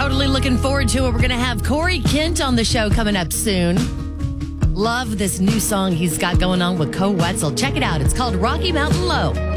Totally looking forward to it. We're going to have Corey Kent on the show coming up soon. Love this new song he's got going on with Co Wetzel. Check it out. It's called Rocky Mountain Low.